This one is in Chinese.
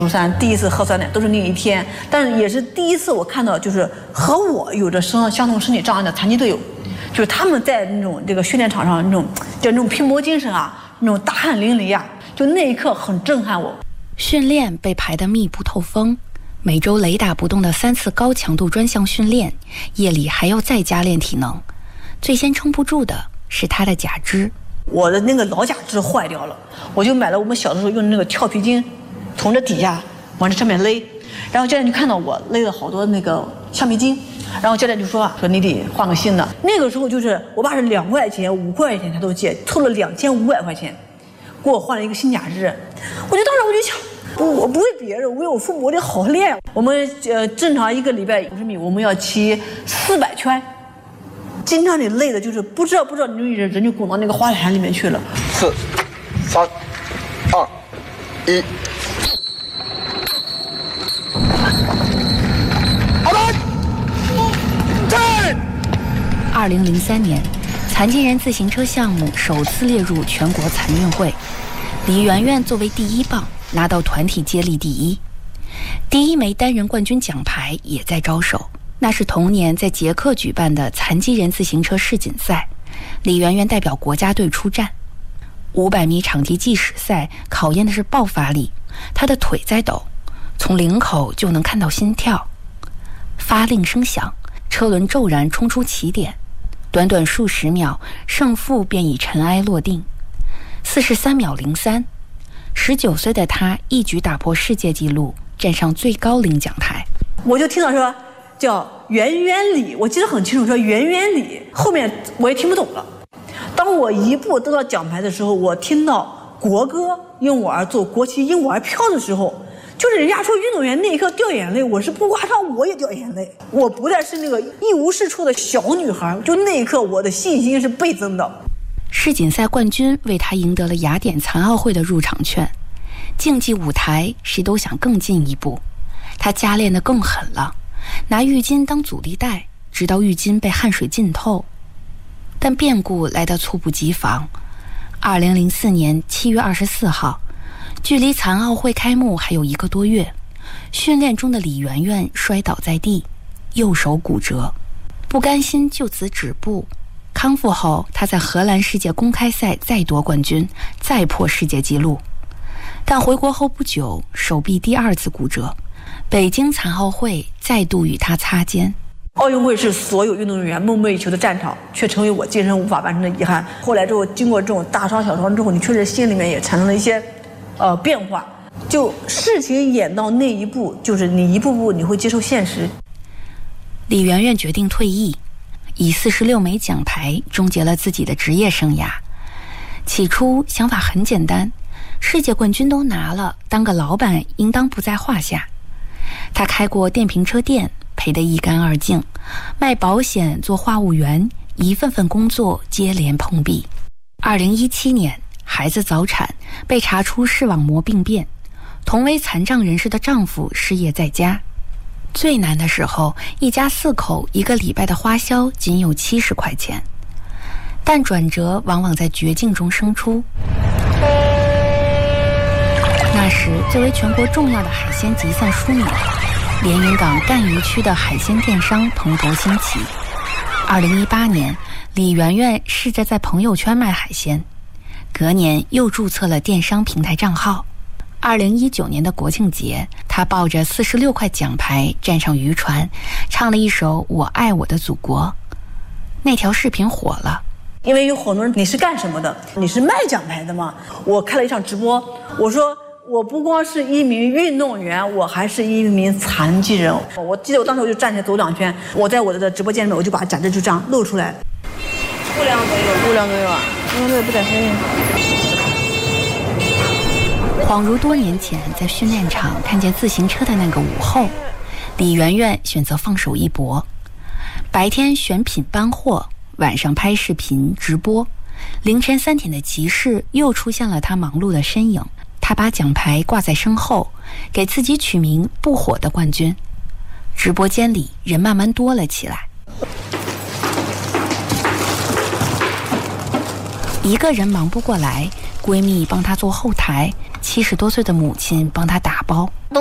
乳酸第一次喝酸奶都是那一天，但是也是第一次我看到就是和我有着相同身体障碍的残疾队友，就是他们在那种这个训练场上那种拼搏精神啊，那种大汗淋漓啊，就那一刻很震撼我。 训练被排得密不透风，每周雷打不动的3次高强度专项训练，夜里还要再加练体能。最先撑不住的是他的假肢， 我的那个老假肢坏掉了，我就买了我们小的时候用的那个跳皮筋，从这底下往这上面勒，然后教练就看到我勒了好多那个橡皮筋，然后教练就说你得换个新的。那个时候就是我爸是2块钱、5块钱他都借，凑了2500块钱，给我换了一个新假肢。当时我就想，我不为别人，我为我父母，我得好练。我们正常一个礼拜50米，我们要骑400圈。经常你累的就是不知道你人就滚到那个花坛里面去了。 4、3、2、1。 2003年，残疾人自行车项目首次列入全国残运会，李媛媛作为第1棒拿到团体接力第1，第1枚单人冠军奖牌也在招手。那是同年在捷克举办的残疾人自行车世锦赛，李媛媛代表国家队出战。500米场地计时赛考验的是爆发力，她的腿在抖，从领口就能看到心跳。发令声响，车轮骤然冲出起点，短短数十秒，胜负便已尘埃落定。43秒03，19岁的她一举打破世界纪录，站上最高领奖台。 我就听到说叫圆圆里，我记得很清楚，说圆圆里，后面我也听不懂了。当我一步得到奖牌的时候，我听到国歌因我而作，国旗因我而飘的时候，就是人家说运动员那一刻掉眼泪，我是不夸张，我也掉眼泪。我不再是那个一无是处的小女孩，就那一刻我的信心是倍增的。 世锦赛冠军为她赢得了雅典残奥会的入场券，竞技舞台谁都想更进一步，她加练得更狠了，拿浴巾当阻力带，直到浴巾被汗水浸透。但变故来得猝不及防。2004年7月24号，距离残奥会开幕还有1个多月，训练中的李媛媛摔倒在地，右手骨折，不甘心就此止步。康复后，她在荷兰世界公开赛再夺冠军，再破世界纪录。但回国后不久，手臂第2次骨折，北京残奥会再度与她擦肩。 奥运会是所有运动员梦寐以求的战场，却成为我今生无法完成的遗憾。后来之后，经过这种大伤小伤之后，你确实心里面也产生了一些变化。就事情演到那一步，就是你一步步你会接受现实。 李媛媛决定退役，以46枚奖牌终结了自己的职业生涯。起初想法很简单，世界冠军都拿了，当个老板应当不在话下。他开过电瓶车店，赔得一干二净，卖保险，做话务员，一份份工作接连碰壁。2017年，孩子早产，被查出视网膜病变，同为残障人士的丈夫失业在家。最难的时候，一家4口1个礼拜的花销仅有70块钱。但转折往往在绝境中生出。那时，作为全国重要的海鲜集散枢纽，连云港赣榆区的海鲜电商蓬勃兴起。2018年，李媛媛试着在朋友圈卖海鲜，隔年又注册了电商平台账号。2019年的国庆节，她抱着46块奖牌站上渔船，唱了一首《我爱我的祖国》。那条视频火了， 因为有很多人，你是干什么的？你是卖奖牌的吗？我开了一场直播，我说我不光是一名运动员，我还是一名残疾人。我记得我当时我就站起来走2圈，我在我的直播间里面，我就把假肢就这样露出来。 物量都有啊，因为这个不带声音。 恍如多年前在训练场看见自行车的那个午后，李媛媛选择放手一搏，白天选品搬货，晚上拍视频直播，凌晨3点的集市又出现了她忙碌的身影。她把奖牌挂在身后，给自己取名“不火的冠军”。直播间里人慢慢多了起来，一个人忙不过来，闺蜜帮她做后台， 70多岁的母亲帮他打包。